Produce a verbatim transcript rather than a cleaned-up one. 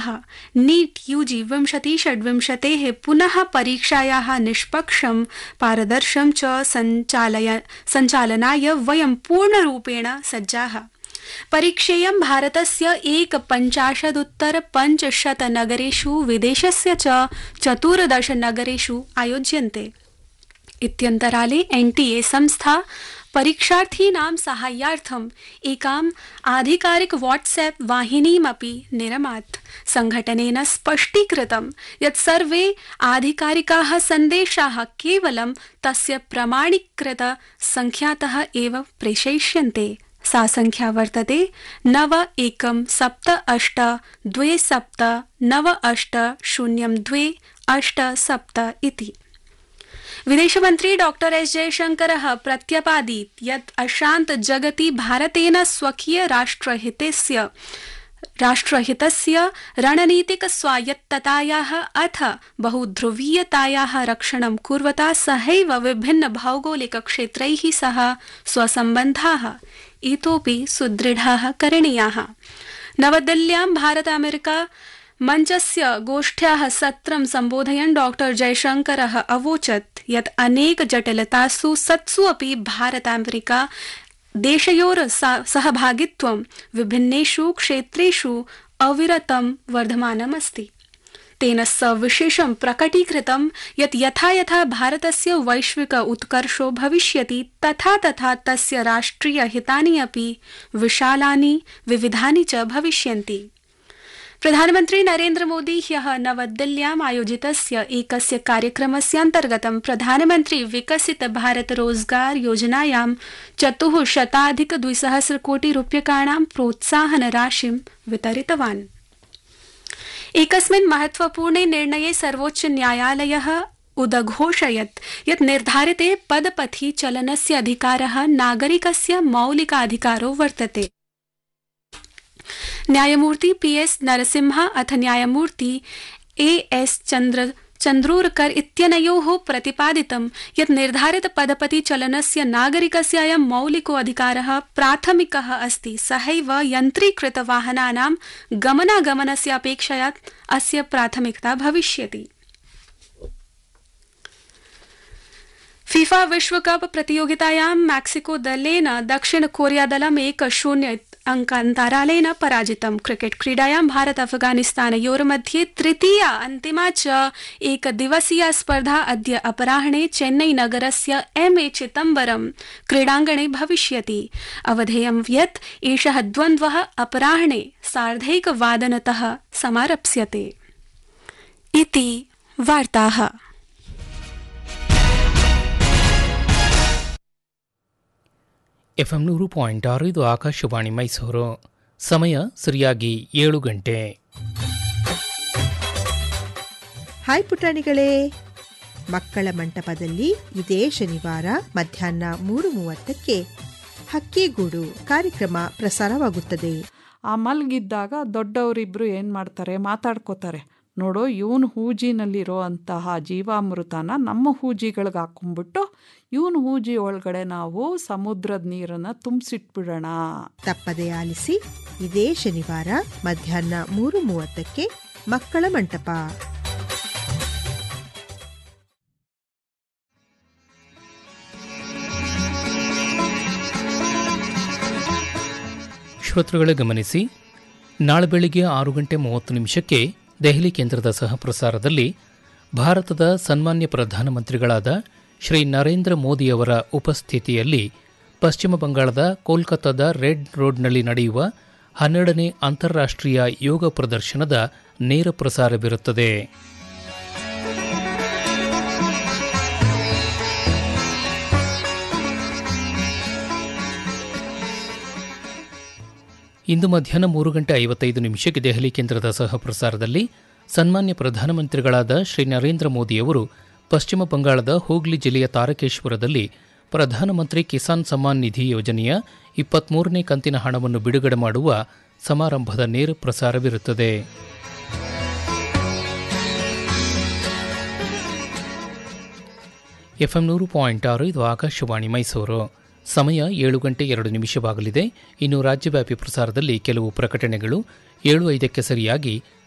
परीक्षायाः NEET UG विंशति षड्विंशतेः पुनः परीक्षायाः निष्पक्षं पारदर्शं च सञ्चालय सञ्चालनाय वयं पूर्णरूपेण सज्जाः। परीक्षेयं भारतस्य एकपञ्चाशदुत्तर पञ्चशत नगरेषु विदेशस्य च चतुर्दश नगरेषु आयोज्यन्ते। इत्यन्तराले एनटीए संस्था परीक्षार्थीनां साहाय्यार्थम् एकाम् आधिकारिक व्हाट्सएप वाहिनीमपि निरमात्। संघटनेन स्पष्टीकृतं यत् सर्वे आधिकारिकाः सन्देशाः केवलं तस्य प्रमाणीकृत संख्यातः एव प्रेषयिष्यन्ते। सा संख्या वर्तते नव एकं सप्त अष्ट द्वे सप्त नव अष्ट शून्यं द्वे अष्ट सप्त इति। विदेशमन्त्री डॉक्टर एस जयशंकरः प्रत्यपादीत् यत् अशान्त जगति भारतेन स्वकीय राष्ट्रहितस्य राष्ट्रहितस्य रणनीतिक स्वायत्ततायाः अथ बहुध्रुवीयतायाः रक्षणं कुर्वता सहैव विभिन्न भौगोलिक क्षेत्रैः सह स्वसम्बन्धाः इतोपि सुदृढाः करणीयाः। नवदिल्ल्यां भारत अमेरिका मञ्चस्य गोष्ठ्याः सत्रं सम्बोधयन् डॉक्टर जयशंकरः अवोचत् यत् अनेक जटिलतासु सत्सु अपि भारत अमेरिका देशयोर सहभागित्वं विभिन्नेषु क्षेत्रेषु अविरतं वर्धमानमस्ति। तेन सविशेषं प्रकटीकृतं यत् यथा यथा भारतस्य वैश्विक उत्कर्षो भविष्यति तथा तथा तस्य राष्ट्रिय हितानि अपि विशालानि विविधानि च भविष्यन्ति। प्रधानमन्त्री नरेन्द्र मोदी ह्यः नवदिल्ल्याम् आयोजितस्य एकस्य कार्यक्रमस्य अन्तर्गतं प्रधानमन्त्री विकसित भारत रोजगार योजनायां चतुःशताधिक द्विसहस्र कोटि रूप्यकाणां प्रोत्साहन राशिं वितरितवान्। एकस्मिन् महत्वपूर्णे निर्णये सर्वोच्च न्यायालयः उदघोषयत् यत् निर्धारिते पदपथि चलनस्य अधिकारः नागरिकस्य मौलिकाधिकारो वर्तते। न्यायमूर्ति पी एस नरसिम्हा अथ न्यायमूर्ति ए एस चंद्र चंद्रोरकर इत्यनयोः प्रतिपादितं यत् निर्धारित पदपति चलनस्य नागरिकस्य अयं मौलिको अधिकारः प्राथमिकः अस्ति। सहैव यन्त्रीकृत वाहनानां गमनागमनस्य अपेक्षया अस्य प्राथमिकता भविष्यति। फीफा विश्वकप प्रतियोगितायां मैक्सिको दलेन दक्षिण कोरिया दलम् एक शून्य अंकान्तरालेन पराजितम्। क्रिकेट क्रीडायां भारत अफगानिस्तानयोर्मध्ये तृतीया अन्तिमा च एकदिवसीया स्पर्धा अद्य अपराह्णे चेन्नई नगरस्य एम ए चिदम्बरम क्रीडाङ्गणे भविष्यति। अवधेयं यत् एषः द्वन्द्वः अपराह्णे सार्धैकवादनतः समारप्स्यते। इति वार्ताः। ಎಫ್ಎಂ ನೂರು ಪಾಯಿಂಟ್ ಆರು ಇದು ಆಕಾಶವಾಣಿ ಮೈಸೂರು. ಸಮಯ ಸರಿಯಾಗಿ ಏಳು ಗಂಟೆ. ಹಾಯ್ ಪುಟಾಣಿಗಳೇ, ಮಕ್ಕಳ ಮಂಟಪದಲ್ಲಿ ಇದೇ ಶನಿವಾರ ಮಧ್ಯಾಹ್ನ ಮೂರು ಮೂವತ್ತಕ್ಕೆ ಹಕ್ಕಿಗೂಡು ಕಾರ್ಯಕ್ರಮ ಪ್ರಸಾರವಾಗುತ್ತದೆ. ಆ ಮಲ್ಗಿದ್ದಾಗ ದೊಡ್ಡವರಿಬ್ರು ಏನು ಮಾಡ್ತಾರೆ, ಮಾತಾಡ್ಕೋತಾರೆ. ನೋಡು, ಇವನು ಹೂಜಿನಲ್ಲಿರೋ ಅಂತಹ ಜೀವಾಮೃತನ ನಮ್ಮ ಹೂಜಿಗಳಿಗೆ ಹಾಕೊಂಡ್ಬಿಟ್ಟು ಇವನು ಹೂಜಿ ಒಳಗಡೆ ನಾವು ಸಮುದ್ರದ ನೀರನ್ನು ತುಂಬಿಸಿಟ್ಬಿಡೋಣ. ತಪ್ಪದೆ ಆಲಿಸಿ ಇದೇ ಶನಿವಾರ ಮಧ್ಯಾಹ್ನ ಮೂರು ಮೂವತ್ತಕ್ಕೆ ಮಕ್ಕಳ ಮಂಟಪ. ಶ್ರೋತೃಗಳೇ ಗಮನಿಸಿ, ನಾಳೆ ಬೆಳಿಗ್ಗೆ ಆರು ಗಂಟೆ ಮೂವತ್ತು ನಿಮಿಷಕ್ಕೆ ದೆಹಲಿ ಕೇಂದ್ರದ ಸಹ ಪ್ರಸಾರದಲ್ಲಿ ಭಾರತದ ಸನ್ಮಾನ್ಯ ಪ್ರಧಾನಮಂತ್ರಿಗಳಾದ ಶ್ರೀ ನರೇಂದ್ರ ಮೋದಿಯವರ ಉಪಸ್ಥಿತಿಯಲ್ಲಿ ಪಶ್ಚಿಮ ಬಂಗಾಳದ ಕೋಲ್ಕತ್ತಾದ ರೆಡ್ ರೋಡ್ನಲ್ಲಿ ನಡೆಯುವ ಹನ್ನೆರಡನೇ ಅಂತಾರಾಷ್ಟ್ರೀಯ ಯೋಗ ಪ್ರದರ್ಶನದ ನೇರ ಪ್ರಸಾರವಿರುತ್ತದೆ. ಇಂದು ಮಧ್ಯಾಹ್ನ ಮೂರು ಗಂಟೆ ಐವತ್ತೈದು ನಿಮಿಷಕ್ಕೆ ದೆಹಲಿ ಕೇಂದ್ರದ ಸಹ ಪ್ರಸಾರದಲ್ಲಿ ಸನ್ಮಾನ್ಯ ಪ್ರಧಾನಮಂತ್ರಿಗಳಾದ ಶ್ರೀ ನರೇಂದ್ರ ಮೋದಿಯವರು ಪಶ್ಚಿಮ ಬಂಗಾಳದ ಹೂಗ್ಲಿ ಜಿಲ್ಲೆಯ ತಾರಕೇಶ್ವರದಲ್ಲಿ ಪ್ರಧಾನಮಂತ್ರಿ ಕಿಸಾನ್ ಸಮ್ಮಾನ್ ನಿಧಿ ಯೋಜನೆಯ ಇಪ್ಪತ್ಮೂರನೇ ಕಂತಿನ ಹಣವನ್ನು ಬಿಡುಗಡೆ ಮಾಡುವ ಸಮಾರಂಭದ ನೇರ ಪ್ರಸಾರವಿರುತ್ತದೆ. ಎಫ್ಎಂ ನೂರು ಪಾಯಿಂಟ್ ಆರು ಇದು ಆಕಾಶವಾಣಿ ಮೈಸೂರು. ಸಮಯ ಏಳು ಗಂಟೆ ಎರಡು ನಿಮಿಷವಾಗಲಿದೆ. ಇನ್ನು ರಾಜ್ಯವ್ಯಾಪಿ ಪ್ರಸಾರದಲ್ಲಿ ಕೆಲವು ಪ್ರಕಟಣೆಗಳು. ಏಳು ಐದಕ್ಕೆ ಸರಿಯಾಗಿ